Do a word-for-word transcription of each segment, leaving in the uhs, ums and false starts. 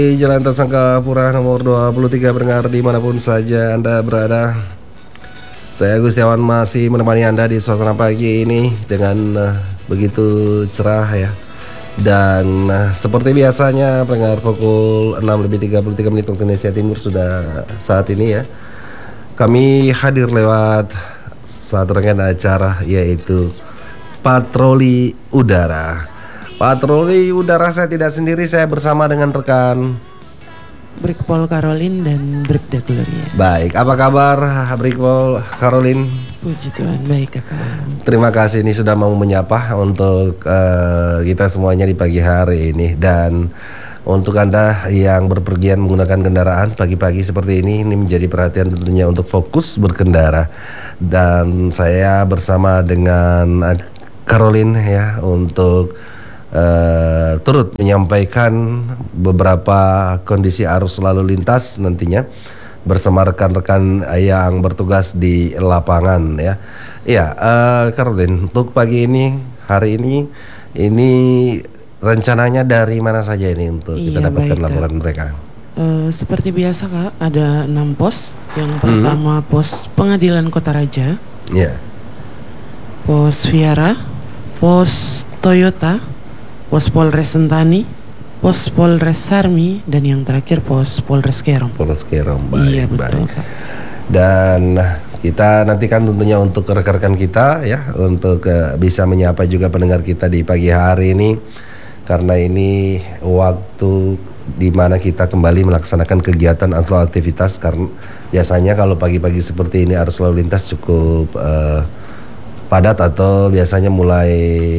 Di Jalan Tasangkapura nomor dua puluh tiga pendengar dimanapun saja Anda berada. Saya Gustiawan masih menemani Anda di suasana pagi ini dengan uh, begitu cerah ya. Dan uh, seperti biasanya pendengar pukul enam lebih tiga puluh tiga menit waktu Indonesia Timur sudah saat ini ya. Kami hadir lewat satu rangkaian acara yaitu Patroli Udara. Patroli udara saya tidak sendiri, saya bersama dengan rekan Brigpol Caroline dan Brigda Gloria. Baik, apa kabar Brigpol Caroline? Puji Tuhan, baik kakak. Terima kasih ini sudah mau menyapa untuk uh, kita semuanya di pagi hari ini. Dan untuk Anda yang berpergian menggunakan kendaraan pagi-pagi seperti ini, ini menjadi perhatian tentunya untuk fokus berkendara. Dan saya bersama dengan Caroline ya untuk Uh, turut menyampaikan beberapa kondisi arus lalu lintas nantinya bersama rekan-rekan yang bertugas di lapangan ya. Iya, uh, Caroline, untuk pagi ini, hari ini, ini rencananya dari mana saja ini untuk iya, kita dapatkan baik, laporan Kak. mereka? Uh, seperti biasa Kak, ada enam pos. Yang pertama hmm. pos Pengadilan Kota Raja, yeah. pos Viara, pos Toyota, pos Polres Sentani, pos Polres Sarmi, dan yang terakhir pos Polres Kerom. Polres Kerom, baik, iya betul baik. Kak. Dan kita nantikan tentunya untuk rekan-rekan kita ya, untuk uh, bisa menyapa juga pendengar kita di pagi hari ini, karena ini waktu di mana kita kembali melaksanakan kegiatan atau aktivitas. Karena biasanya kalau pagi-pagi seperti ini arus lalu lintas cukup uh, padat atau biasanya mulai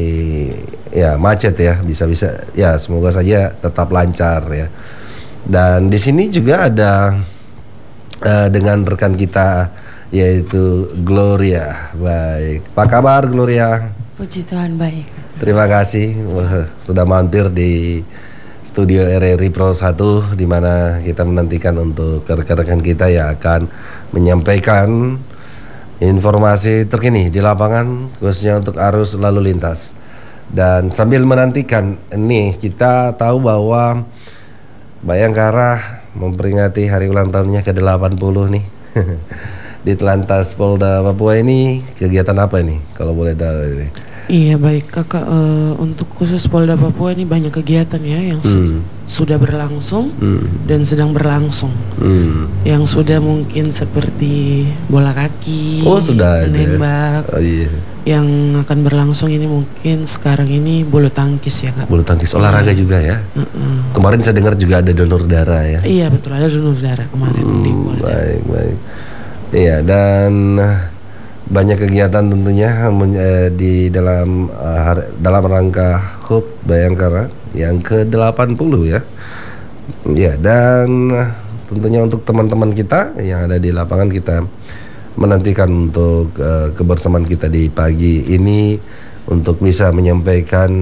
ya macet ya, bisa-bisa ya, semoga saja tetap lancar ya. Dan di sini juga ada uh, dengan rekan kita yaitu Gloria. Baik, apa kabar Gloria? Puji Tuhan baik. Terima kasih Wah, sudah mampir di studio R R I Pro satu, di mana kita menantikan untuk rekan-rekan kita yang akan menyampaikan informasi terkini di lapangan khususnya untuk arus lalu lintas. Dan sambil menantikan nih, kita tahu bahwa Bayangkara memperingati hari ulang tahunnya ke delapan puluh nih. Di Telantas Polda Papua ini kegiatan apa ini kalau boleh tahu ini? Iya baik kakak, uh, untuk khusus Polda Papua ini banyak kegiatan ya yang hmm. su- sudah berlangsung hmm. dan sedang berlangsung. hmm. Yang sudah mungkin seperti bola kaki, oh, sudah menembak. Oh, iya. Yang akan berlangsung ini mungkin sekarang ini bulu tangkis ya kak. Bulu tangkis olahraga ya. juga ya. Uh-uh. Kemarin saya dengar juga ada donor darah ya. Iya betul, ada donor darah kemarin hmm, di Polda. Baik baik. Iya, dan banyak kegiatan tentunya di dalam uh, dalam rangka H U T Bayangkara yang ke delapan puluh ya. Ya, dan tentunya untuk teman-teman kita yang ada di lapangan, kita menantikan untuk uh, kebersamaan kita di pagi ini untuk bisa menyampaikan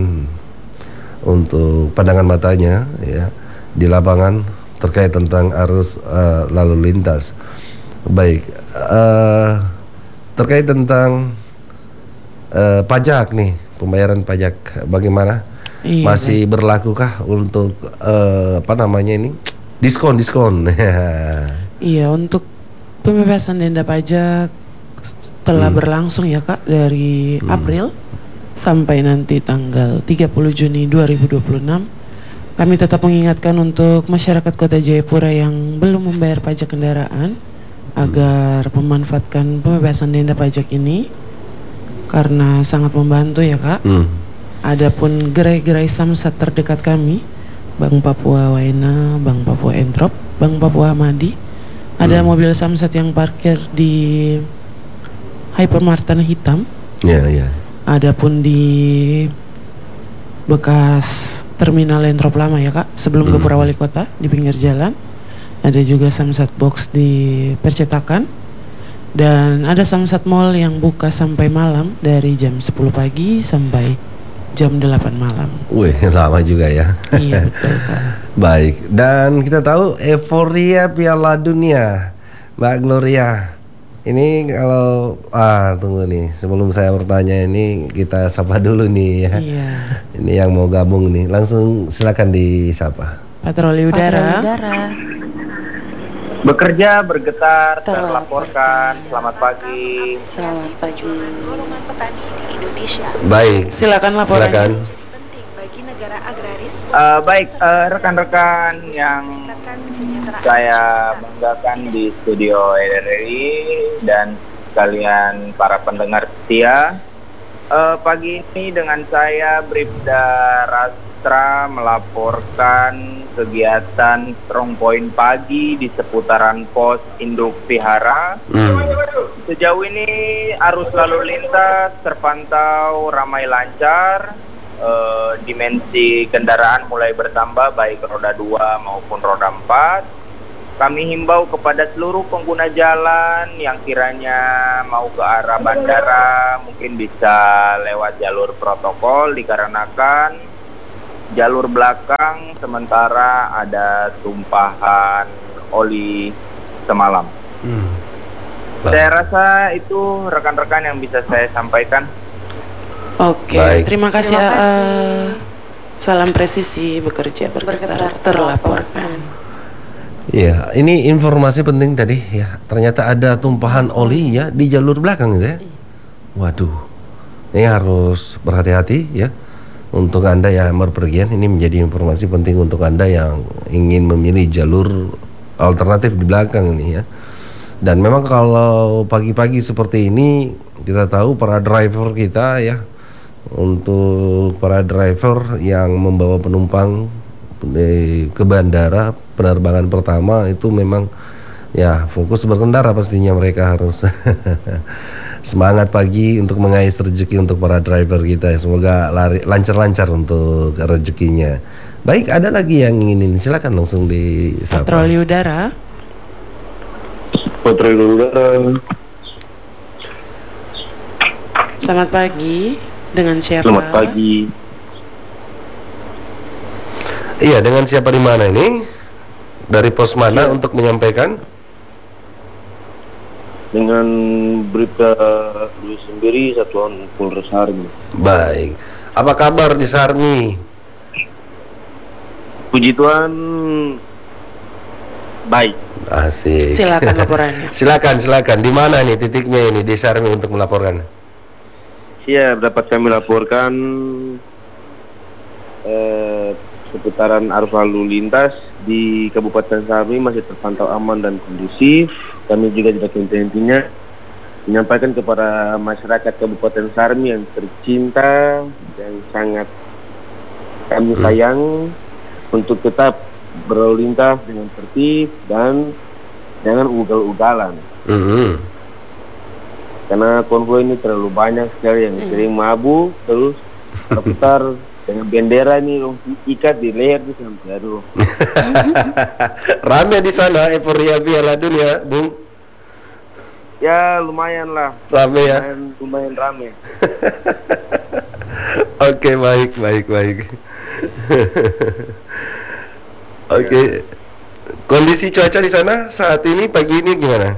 untuk pandangan matanya ya di lapangan terkait tentang arus uh, lalu lintas. Baik, uh, terkait tentang uh, pajak nih, pembayaran pajak bagaimana? Iya, masih baik. Berlakukah untuk uh, apa namanya ini diskon diskon? Iya, untuk pembebasan denda pajak telah hmm. berlangsung ya kak dari hmm. April sampai nanti tanggal tiga puluh Juni dua ribu dua puluh enam. Kami tetap mengingatkan untuk masyarakat Kota Jayapura yang belum membayar pajak kendaraan agar memanfaatkan pembebasan denda pajak ini karena sangat membantu ya kak. Hmm. Adapun gerai-gerai samsat terdekat kami, Bank Papua Waena, Bank Papua Entrop, Bank Papua Hamadi, ada hmm. mobil samsat yang parkir di Hypermart Tanah Hitam. Ya yeah, ya. Yeah. Adapun di bekas terminal Entrop lama ya kak, sebelum hmm. ke Pura Wali Kota di pinggir jalan. Ada juga samsat box di percetakan. Dan ada samsat mall yang buka sampai malam dari jam sepuluh pagi sampai jam delapan malam. Wih, lama juga ya. Iya betul Kak. Baik, dan kita tahu euforia Piala Dunia, Mbak Gloria. Ini kalau ah tunggu nih, sebelum saya bertanya ini kita sapa dulu nih ya. Iya. Ini yang mau gabung nih, langsung silakan disapa. Patroli udara. Patroli udara. Bekerja, bergetar, Terlaporkan. terlaporkan. Selamat pagi. Selamat pagi. Golongan petani di Indonesia. Baik. Silakan laporannya. Silakan. Penting bagi negara agraris. Eh, baik, eh, rekan-rekan yang meningkatkan kesejahteraan. saya banggakan di studio R R I dan sekalian para pendengar setia. Eh, pagi ini dengan saya Bribda Rastra melaporkan kegiatan strong point pagi di seputaran pos induk Vihara. Hmm. Sejauh ini arus lalu lintas terpantau ramai lancar. Eh, dimensi kendaraan mulai bertambah baik roda dua maupun roda empat. Kami himbau kepada seluruh pengguna jalan yang kiranya mau ke arah bandara mungkin bisa lewat jalur protokol dikarenakan jalur belakang sementara ada tumpahan oli semalam. Hmm. Saya rasa itu rekan-rekan yang bisa saya sampaikan. Oke, Baik. terima kasih. Terima ya, kasih. eh, salam presisi, bekerja, bergetar, Bergetar, terlaporkan. Iya, ini informasi penting tadi ya. Ternyata ada tumpahan oli ya di jalur belakang gitu ya. Waduh, ini harus berhati-hati ya. Untuk Anda yang berpergian, ini menjadi informasi penting untuk Anda yang ingin memilih jalur alternatif di belakang ini ya. Dan memang kalau pagi-pagi seperti ini, kita tahu para driver kita ya, untuk para driver yang membawa penumpang eh, ke bandara, penerbangan pertama itu memang ya fokus berkendara, pastinya mereka harus semangat pagi untuk mengais rezeki untuk para driver kita. Semoga lari, lancar-lancar untuk rezekinya. Baik, ada lagi yang ingin, silakan langsung di Patroli udara. Patroli udara. Selamat pagi. Dengan siapa? Selamat pagi. Iya, dengan siapa di mana ini? Dari pos mana untuk menyampaikan? Dengan berita Luis sendiri Satuan Polres Sarmi. Baik. Apa kabar di Sarmi? Puji Tuhan baik. Asik. Silakan laporannya. Silakan, silakan. Di mana nih titiknya ini di Sarmi untuk melaporkan? Siap, dapat kami laporkan eh, seputaran arus lalu lintas di Kabupaten Sarmi masih terpantau aman dan kondusif. Kami juga tidak henti-hentinya menyampaikan kepada masyarakat Kabupaten Sarmi yang tercinta yang sangat kami sayang untuk tetap berlalu lintas dengan tertib dan jangan ugal-ugalan. Mhm. Karena konvoi ini terlalu banyak sekali yang sering mabuk terus berputar dengan bendera ini ikat di leher itu sampai aduh. Rame di sana euforia Piala Dunia, Bung. Ya lumayan lah. Rame ya. Lumayan, lumayan rame. Oke, baik, baik, baik. Oke. Kondisi cuaca di sana saat ini pagi ini gimana?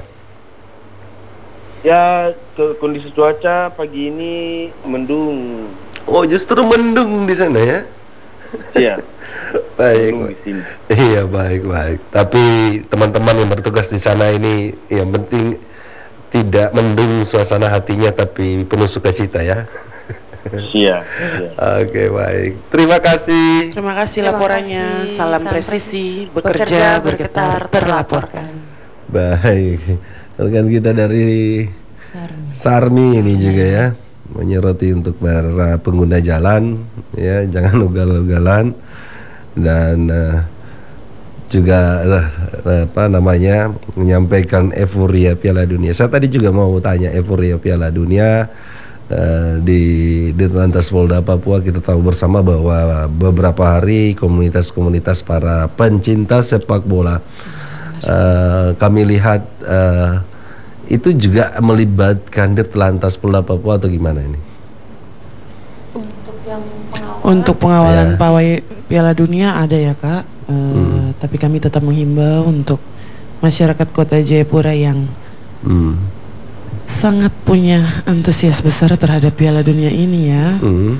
Ya ke- kondisi cuaca pagi ini mendung. Oh, justru mendung di sana ya? Iya. Baik. Mendung di sini. Iya, baik, baik. Tapi teman-teman yang bertugas di sana ini yang penting tidak mendung suasana hatinya tapi penuh sukacita ya. Iya. Iya. Oke, baik. Terima kasih. Terima kasih Terima laporannya. kasih. Salam Salam presisi, presisi. bekerja, Bekerja, bergetar, bergetar, terlaporkan. Baik. Rekan kita dari Sarmi. Sarmi ini juga ya menyoroti untuk para pengguna jalan ya, jangan ugal-ugalan dan uh, juga uh, apa namanya menyampaikan euforia Piala Dunia. Saya tadi juga mau tanya euforia Piala Dunia uh, di Ditlantas Polda Papua. Kita tahu bersama bahwa beberapa hari komunitas-komunitas para pencinta sepak bola uh, kami lihat uh, itu juga melibatkan Ditlantas Polda Papua atau gimana ini? Untuk yang pengawalan. Untuk pengawalan Ya. pawai Piala Dunia ada ya kak. Eh, Tapi kami tetap menghimbau untuk masyarakat Kota Jayapura yang Hmm. sangat punya antusias besar terhadap Piala Dunia ini ya. Hmm.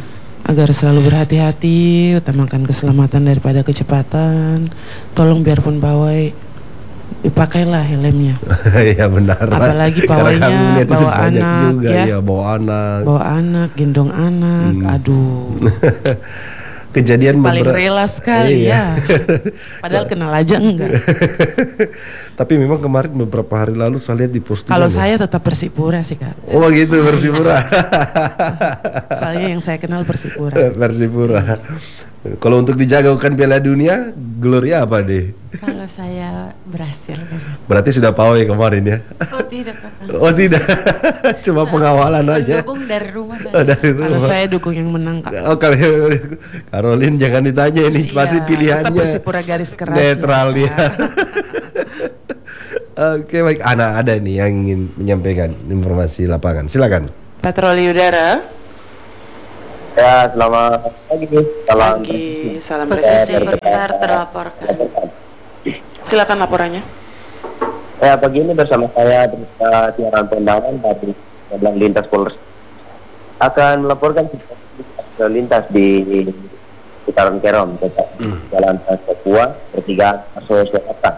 agar selalu berhati-hati, utamakan keselamatan daripada kecepatan. Tolong biarpun pawai dipakailah helmnya. Ya benar. Apalagi Karena pawainya kami lihat itu bawa banyak anak juga, ya. ya bawa anak. Bawa anak, gendong anak, Hmm. aduh. Kejadian Paling beber- rela sekali Iya. ya. Padahal kenal aja enggak. Tapi memang kemarin beberapa hari lalu saya lihat di postingan. Kalau ya. saya tetap Persipura sih Kak. Oh gitu, Persipura. Soalnya yang saya kenal Persipura. Persipura. Kalau untuk dijagaukan Piala Dunia, Gloria apa deh? Kalau saya berhasil. Berarti sudah pawai kemarin ya? Oh tidak Kakak. Oh tidak, cuma pengawalan aja. Mendukung dari rumah Oh, saya. dari Kalau rumah. saya dukung yang menang Kak. Oh kalau Caroline jangan ditanya ini pasti Iya, pilihannya tetap Persipura garis keras netral ya, ya. Oke baik, Ana ada nih yang ingin menyampaikan informasi lapangan. Silakan. Patroli udara. Ya, selamat pagi. Salam. Pagi, salam Posisi presisi. benar terlaporkan. Silakan laporannya. Ya, pagi ini bersama saya Berita Tiaran Pondangan dari Jalan Lintas Polres akan melaporkan situasi lalu lintas di Putaran Kerom, tetap Jalan Trans Papua, pertigaan Aso Selatan.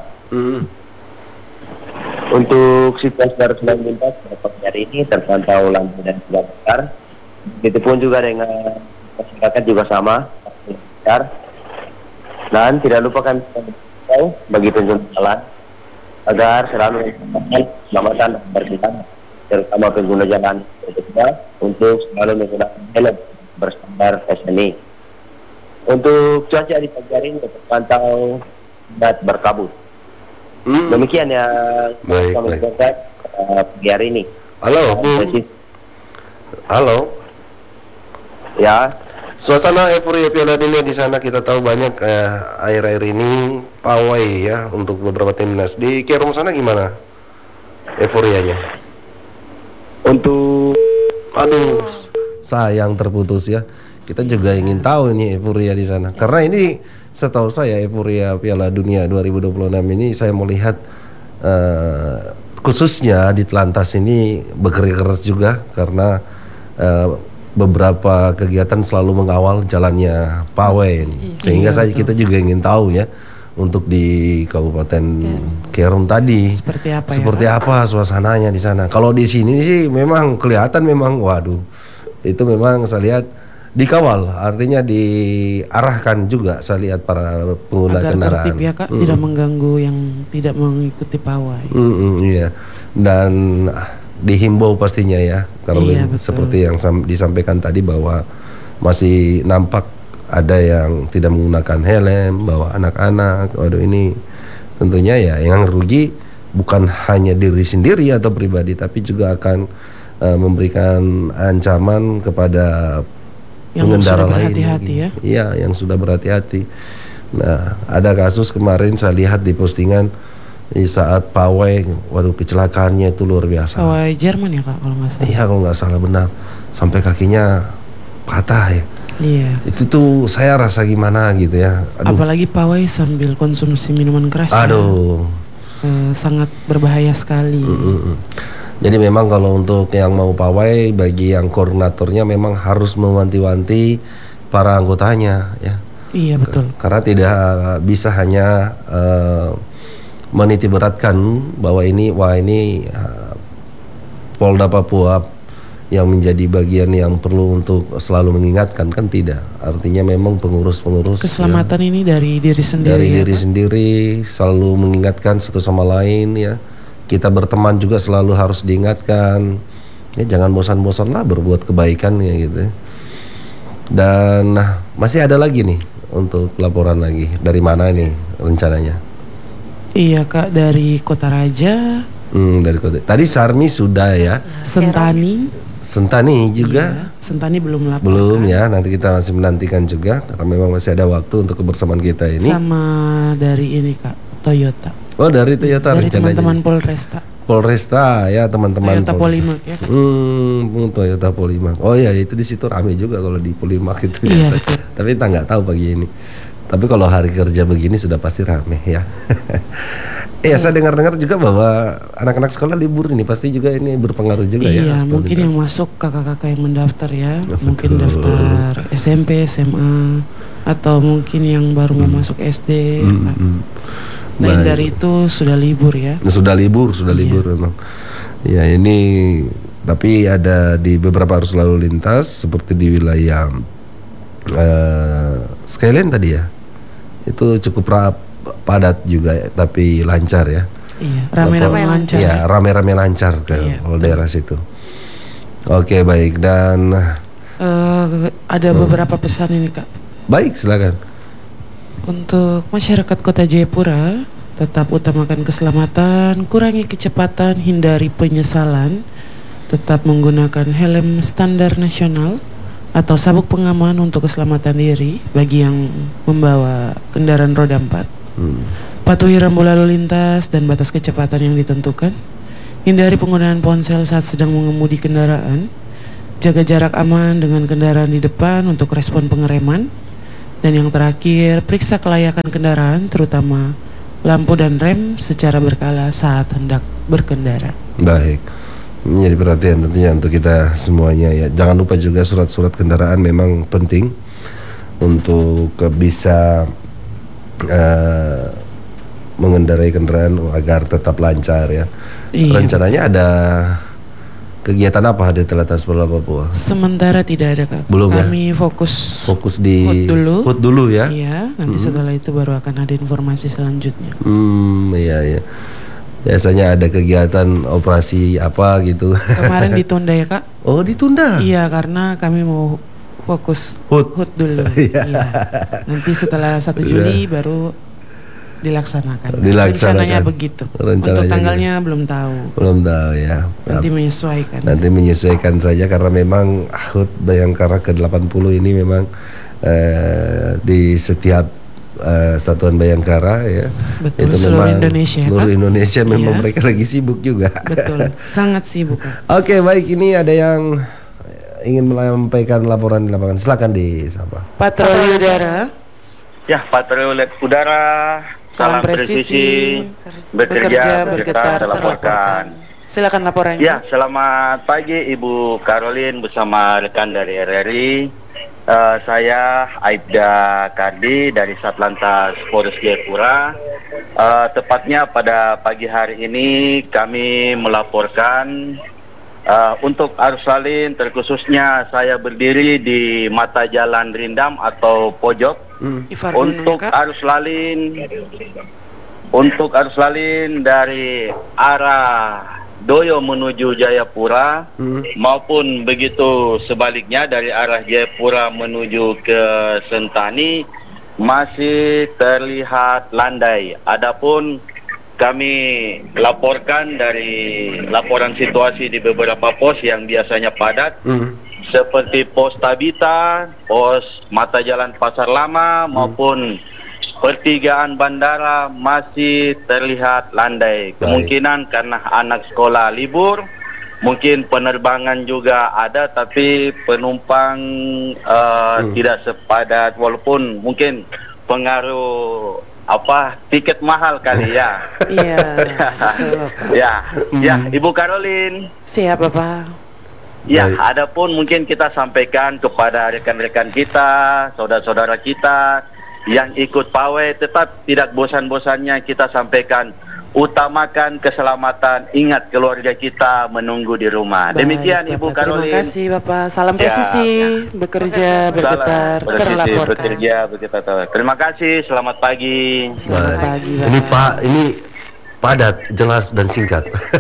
Untuk situasi arus lalu lintas pada pagi hari ini terpantau lampu dan juga besar. Begitu pun juga dengan masyarakat juga sama, lancar. Dan tidak lupa kami tahu bagi pengguna jalan agar selalu mengutamakan keselamatan dan kebersihan, terutama pengguna jalan berbeda untuk selalu menggunakan helm berstandar S N I. Untuk cuaca di pagi hari ini terpantau dan berkabut. Hmm. Demikian yang Baik, kami baik. sampaikan uh, pagi hari ini. Halo, Bu. Presisi. Halo. Ya, Suasana euforia Piala Dunia di sana kita tahu banyak eh, air-air ini pawai ya untuk beberapa timnas. Di Kerom sana gimana euforianya? untuk Aduh, sayang terputus ya. Kita juga ingin tahu ini euforia di sana. Karena ini setahu saya euforia Piala Dunia dua ribu dua puluh enam ini saya melihat eh, khususnya di Telantas ini bekerja keras juga karena eh, beberapa kegiatan selalu mengawal jalannya pawai ini. Sehingga Iya, saya betul. kita juga ingin tahu ya untuk di Kabupaten Kerom tadi Seperti apa ya, seperti apa suasananya di sana. Kalau di sini sih memang kelihatan memang waduh. Itu memang saya lihat dikawal, artinya diarahkan juga saya lihat para pengguna Agar kendaraan. tertib ya Kak, Mm. tidak mengganggu yang tidak mengikuti pawai. Mm-mm, iya. Dan ah, dihimbau pastinya ya, kalau Iya, betul. seperti yang sam- disampaikan tadi bahwa masih nampak ada yang tidak menggunakan helm, bawa anak-anak. Waduh ini tentunya ya yang rugi bukan hanya diri sendiri atau pribadi, tapi juga akan eh, memberikan ancaman kepada Yang pengendara sudah lain. berhati-hati lagi. ya. Iya, yang sudah berhati-hati. Nah, ada kasus kemarin saya lihat di postingan di saat pawai, waduh kecelakaannya itu luar biasa. Pawai Jerman ya Kak kalau nggak salah. Iya kalau nggak salah benar, sampai kakinya patah ya. Iya. Itu tuh saya rasa gimana gitu ya. Aduh, Apalagi pawai sambil konsumsi minuman keras. ya. aduh. Eh, sangat berbahaya sekali. Mm-mm. Jadi memang kalau untuk yang mau pawai, bagi yang koordinatornya memang harus mewanti-wanti para anggotanya ya. Iya betul. Karena tidak bisa hanya eh, meniti beratkan bahwa ini wah ini uh, Polda Papua yang menjadi bagian yang perlu untuk selalu mengingatkan, kan tidak. Artinya memang pengurus-pengurus Keselamatan ya, ini dari diri sendiri. dari ya, diri Kak? sendiri selalu mengingatkan satu sama lain ya. Kita berteman juga selalu harus diingatkan. Ya jangan bosan-bosan lah berbuat kebaikan ya gitu. Dan nah, masih ada lagi nih untuk laporan lagi. Dari mana nih rencananya? Iya Kak, dari Kota Raja, Hmm, dari kota. Tadi Sarmi sudah ya. Sentani. Sentani juga Iya, Sentani belum laporkan. belum ya. Nanti kita masih menantikan juga karena memang masih ada waktu untuk kebersamaan kita ini. Sama dari ini Kak, Toyota. Oh, dari Toyota Dari rencananya. teman-teman Polresta. Polresta ya, teman-teman. Toyota Pol- Polimak ya Kak. Hmm, Toyota Polimak. Oh ya, itu di situ rame juga kalau di Polimak itu. Iya, biasa. betul. Tapi kita nggak tahu pagi ini. Tapi kalau hari kerja begini sudah pasti rame ya. Iya, saya dengar-dengar juga bahwa anak-anak sekolah libur ini pasti juga ini berpengaruh juga ya. Iya, arus lalu mungkin lintas. yang masuk kakak-kakak yang mendaftar ya, Ya, mungkin betul. daftar S M P, S M A, atau mungkin yang baru mau masuk S D. Hmm, hmm. Lain Baik. dari itu sudah libur ya. Sudah libur, sudah Iya. libur memang. Ya ini, tapi ada di beberapa arus lalu lintas seperti di wilayah uh, Skyline tadi ya, itu cukup rap, padat juga, tapi lancar ya. Iya, rame-rame Atau- lancar. Iya, rame-rame lancar ke Iya, kalau daerah situ. Oke, baik, dan Eh, ada beberapa pesan ini Kak. baik, silakan. Untuk masyarakat Kota Jayapura, tetap utamakan keselamatan, kurangi kecepatan, hindari penyesalan, tetap menggunakan helm standar nasional atau sabuk pengaman untuk keselamatan diri bagi yang membawa kendaraan roda empat. Hmm. Patuhi rambu lalu lintas dan batas kecepatan yang ditentukan. Hindari penggunaan ponsel saat sedang mengemudi kendaraan. Jaga jarak aman dengan kendaraan di depan untuk respon pengereman. Dan yang terakhir, periksa kelayakan kendaraan terutama lampu dan rem secara berkala saat hendak berkendara. Baik, menjadi perhatian tentunya untuk kita semuanya ya. Jangan lupa juga surat-surat kendaraan memang penting untuk eh, bisa eh, mengendarai kendaraan agar tetap lancar ya. Iya. Rencananya ada kegiatan apa di Telatas Bola Papua? Sementara tidak ada Kak. Belum ya? Kami fokus Fokus di Hut dulu. Hut dulu ya. Iya, nanti setelah itu baru akan ada informasi selanjutnya. Hmm, iya iya. Biasanya ada kegiatan operasi apa gitu. Kemarin ditunda ya Kak? Oh, ditunda. Iya, karena kami mau fokus Hut. hut dulu. Iya. Iya. Nanti setelah satu Juli baru dilaksanakan. Dilaksanakan. Rencananya begitu. Rencananya Untuk tanggalnya belum tahu. Belum tahu ya. Nanti menyesuaikan. Nanti menyesuaikan saja karena memang H U T Bayangkara ke delapan puluh ini memang eh, di setiap eh, satuan Bayangkara ya. Betul, seluruh Indonesia, seluruh Kak. Indonesia memang Iya. mereka lagi sibuk juga. Betul, sangat sibuk Kak. Oke, baik, ini ada yang ingin menyampaikan laporan di lapangan. Silakan disapa. Patroli udara, Ya, patroli udara, salam salam presisi, presisi, bekerja, bergetar, laporkan. Silakan laporannya. Ya, selamat pagi Ibu Caroline bersama rekan dari R R I. Eh, saya Aibda Kardi dari Satlantas Polres Jayapura. Eh, tepatnya pada pagi hari ini kami melaporkan Uh, untuk arus lalin, terkhususnya saya berdiri di mata jalan Rindam atau pojok. Ifar Gunung ya Untuk Kak. arus lalin, untuk arus lalin dari arah Doyo menuju Jayapura maupun begitu sebaliknya dari arah Jayapura menuju ke Sentani masih terlihat landai. Adapun kami laporkan dari laporan situasi di beberapa pos yang biasanya padat, seperti pos Tabita, pos mata jalan Pasar Lama maupun pertigaan bandara masih terlihat landai. Kemungkinan karena anak sekolah libur, mungkin penerbangan juga ada, tapi penumpang uh, tidak sepadat, walaupun mungkin pengaruh apa tiket mahal kali ya. Iya. betul, Kak. Ya, ya Ibu Caroline. Siap Bapak. Ya, Baik. adapun mungkin kita sampaikan kepada rekan-rekan kita, saudara-saudara kita yang ikut pawai, tetap tidak bosan-bosannya kita sampaikan, utamakan keselamatan, ingat keluarga kita menunggu di rumah. Baik, Demikian Ibu Bapak. Caroline. Terima kasih Bapak. Salam Ya, presisi, ya. bekerja, bergetar, Salam, presisi, terlaporkan. bekerja, bergetar, terlaporkan. Terima kasih, selamat pagi. Selamat Baik. pagi Bapak. Ini Pak, ini padat, jelas dan singkat.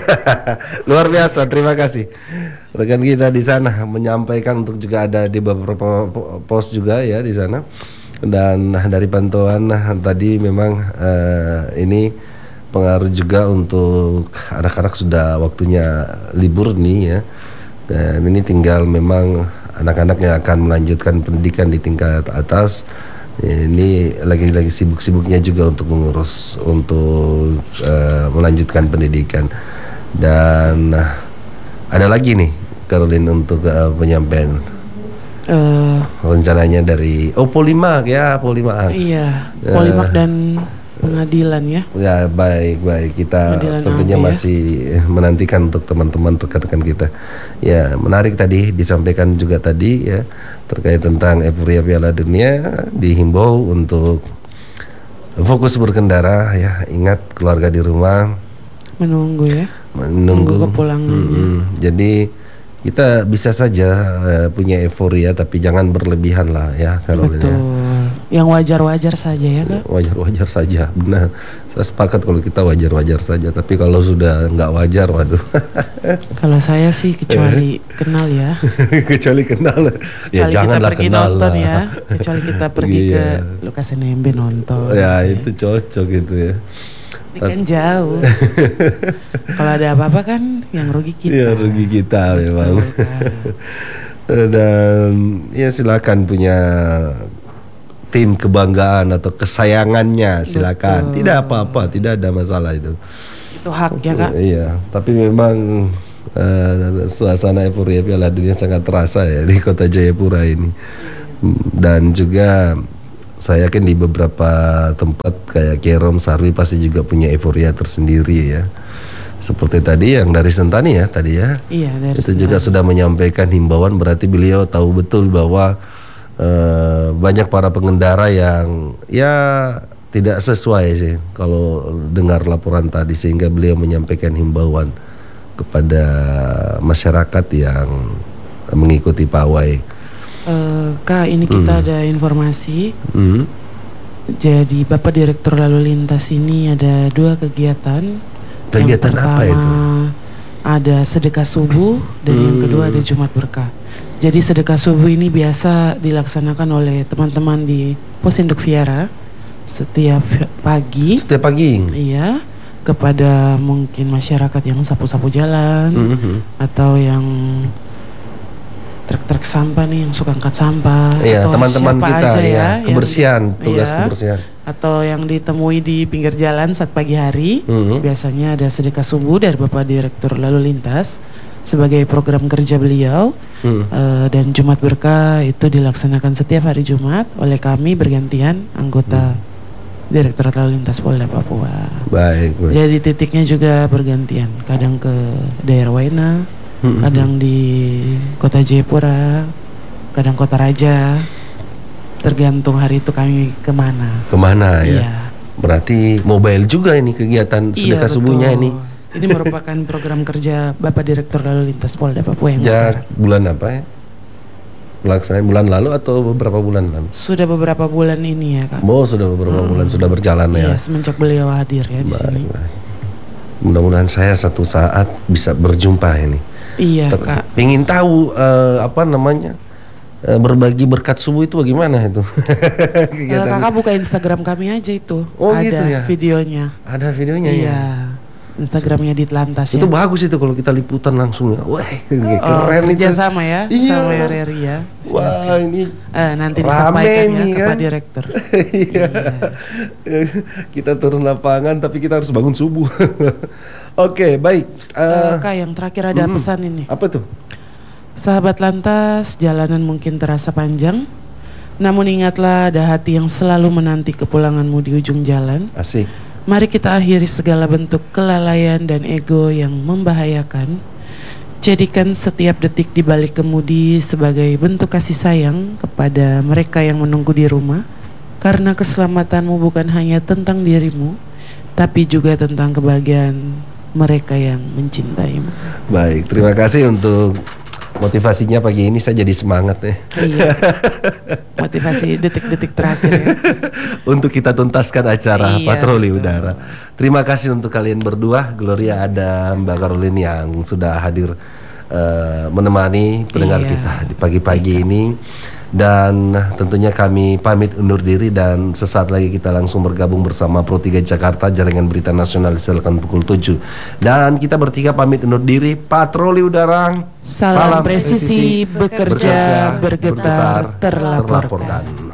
Luar biasa, terima kasih. Rekan kita di sana menyampaikan untuk juga ada di beberapa po- pos juga ya di sana. Dan dari pantauan tadi memang eh, ini pengaruh juga untuk anak-anak sudah waktunya libur nih ya. Dan ini tinggal memang anak-anak yang akan melanjutkan pendidikan di tingkat atas. Ini lagi-lagi sibuk-sibuknya juga untuk mengurus untuk uh, melanjutkan pendidikan. Dan uh, ada lagi nih Caroline untuk uh, penyampaian Eh, rencananya dari oh Polimak ya Polimak. iya, Eh. Polimak dan pengadilan ya. Ya baik baik kita Pengadilan tentunya A B ya. masih menantikan untuk teman-teman rekan-rekan kita. Ya menarik tadi disampaikan juga tadi ya terkait tentang euforia Piala Dunia, dihimbau untuk fokus berkendara ya, ingat keluarga di rumah Menunggu ya. menunggu Menunggu kepulangannya. Mm-mm. Jadi kita bisa saja uh, punya euforia tapi jangan berlebihan lah ya Caroline ya. Betul. Yang wajar-wajar saja ya Kak. Wajar-wajar saja, benar. Saya sepakat kalau kita wajar-wajar saja. Tapi kalau sudah nggak wajar, waduh. Kalau saya sih kecuali kenal ya. Kecuali kenal, ya Kecuali janganlah kita pergi kenal nonton lah. ya. Kecuali kita pergi Iya. ke Lukas N M B nonton. Ya gitu itu cocok gitu ya. Ini kan jauh. Kalau ada apa-apa kan yang rugi kita. Ya rugi kita memang. Betul, Kak. Dan ya silakan punya tim kebanggaan atau kesayangannya, silakan. Betul. Tidak apa-apa, tidak ada masalah itu. Itu hak ya Kak. Iya, tapi memang uh, suasana euforia Piala Dunia sangat terasa ya di kota Jayapura ini. Dan juga saya yakin di beberapa tempat kayak Kerom, Sarwi pasti juga punya euforia tersendiri ya. Seperti tadi yang dari Sentani ya tadi ya. Iya, dari Itu juga sudah menyampaikan himbauan, berarti beliau tahu betul bahwa uh, banyak para pengendara yang ya tidak sesuai sih kalau dengar laporan tadi, sehingga beliau menyampaikan himbauan kepada masyarakat yang mengikuti pawai. Eh, Kak, ini kita ada informasi. Hmm. Jadi Bapak Direktur Lalu Lintas ini ada dua kegiatan. Kegiatan yang apa pertama itu? ada sedekah subuh dan yang kedua ada Jumat Berkah. Jadi sedekah subuh ini biasa dilaksanakan oleh teman-teman di Pos Induk Viara setiap pagi. Setiap pagi. Iya, kepada mungkin masyarakat yang sapu-sapu jalan Mhm. atau yang truk-truk sampah nih yang suka angkat sampah, Iya, atau teman-teman siapa kita aja ya, yang kebersihan, di- tugas iya, kebersihan. atau yang ditemui di pinggir jalan saat pagi hari. Mhm. Biasanya ada sedekah subuh dari Bapak Direktur Lalu Lintas sebagai program kerja beliau. Mhm. Eh, dan Jumat Berkah itu dilaksanakan setiap hari Jumat oleh kami bergantian anggota Direktorat Lalu Lintas Polda Papua. Baik, baik. Jadi titiknya juga bergantian, kadang ke daerah Waena, Mhm. kadang di kota Jayapura, kadang kota Raja, tergantung hari itu kami kemana. Kemana ya? Iya. Berarti mobile juga ini kegiatan sedekah Iya, subuhnya betul. ini. Ini merupakan program kerja Bapak Direktur Lalu Lintas Polda Papua yang Sejak sekarang. bulan apa ya? Pelaksanaan bulan lalu atau beberapa bulan lalu? Sudah beberapa bulan ini ya Kak. Oh, sudah beberapa bulan sudah berjalan ya. Iya, semenjak beliau hadir ya di sini. Baik, baik. Mudah-mudahan saya satu saat bisa berjumpa ini. Iya Ter- Kak. Pengen tahu eh, apa namanya eh, berbagi berkat subuh itu bagaimana itu? Kalau Kegiatan- Kakak buka Instagram kami aja itu. Oh, ada gitu ya? videonya. Ada videonya Iya. ya. Instagramnya di Telantas Itu ya. bagus itu kalau kita liputan langsung ya. Wah, Oh, keren itu. kerja sama ya, Iya. sama R R I ya. Wah, ini Eh, nanti rame disampaikan ya nih, ke kan? Pak Direktur. Iya. Kita turun lapangan tapi kita harus bangun subuh. Oke, baik. Eh, Eh, Kak, yang terakhir ada mm, pesan ini. apa tuh? Sahabat lantas, jalanan mungkin terasa panjang, namun ingatlah ada hati yang selalu menanti kepulanganmu di ujung jalan. Asik. Mari kita akhiri segala bentuk kelalaian dan ego yang membahayakan. Jadikan setiap detik di balik kemudi sebagai bentuk kasih sayang kepada mereka yang menunggu di rumah. Karena keselamatanmu bukan hanya tentang dirimu, tapi juga tentang kebahagiaan mereka yang mencintaimu. Baik, terima kasih untuk motivasinya pagi ini, saya jadi semangat ya. Iya. Motivasi detik-detik terakhir ya. Untuk kita tuntaskan acara Iya, patroli betul. udara. Terima kasih untuk kalian berdua, Gloria ada Mbak Caroline yang sudah hadir eh, menemani pendengar Iya. kita di pagi-pagi ini. Dan tentunya kami pamit undur diri dan sesaat lagi kita langsung bergabung bersama Pro tiga Jakarta, jaringan berita nasional silakan pukul tujuh. Dan kita bertiga pamit undur diri, patroli udara. Salam presisi, bekerja, bergetar, terlaporkan.